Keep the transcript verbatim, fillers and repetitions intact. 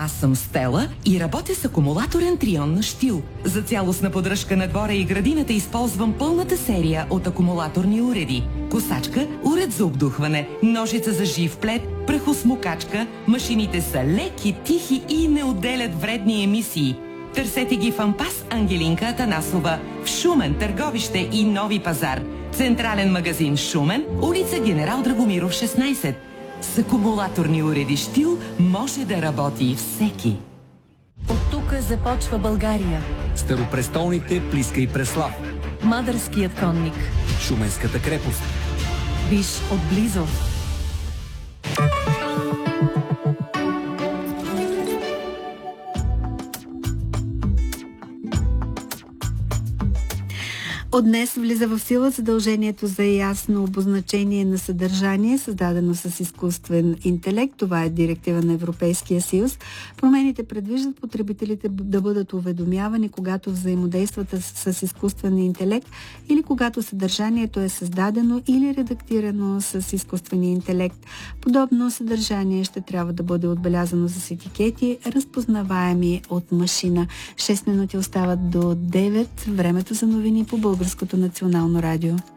Аз съм Стела и работя с акумулаторен трион на Штил. За цялостна поддръжка на двора и градината използвам пълната серия от акумулаторни уреди. Косачка, уред за обдухване, ножица за жив плет, прахосмокачка. Машините са леки, тихи и не отделят вредни емисии. Търсете ги в Ампас Ангелинка Атанасова, в Шумен, Търговище и Нови пазар. Централен магазин Шумен, улица Генерал Драгомиров шестнайсет. С акумулаторни уреди Штил може да работи всеки. От тук започва България. Старопрестолните Плиска и Преслав. Мадърският конник. Шуменската крепост. Виж отблизо. От днес влиза в сила задължението за ясно обозначение на съдържание, създадено с изкуствен интелект. Това е директива на Европейския съюз. Промените предвиждат потребителите да бъдат уведомявани, когато взаимодействат с, с изкуствен интелект или когато съдържанието е създадено или редактирано с изкуствения интелект. Подобно съдържание ще трябва да бъде отбелязано с етикети, разпознаваеми от машина. шест минути остават до девет. Времето за новини по Българското национално радио.